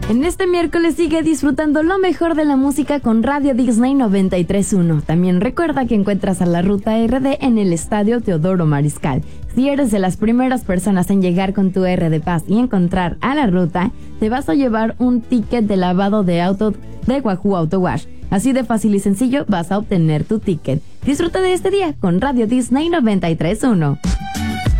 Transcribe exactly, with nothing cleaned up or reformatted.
En este miércoles sigue disfrutando lo mejor de la música con Radio Disney noventa y tres punto uno. También recuerda que encuentras a la Ruta R D en el Estadio Teodoro Mariscal. Si eres de las primeras personas en llegar con tu R de Paz y encontrar a la ruta, te vas a llevar un ticket de lavado de auto de Wahoo Auto Wash. Así de fácil y sencillo vas a obtener tu ticket. Disfruta de este día con Radio Disney noventa y tres punto uno.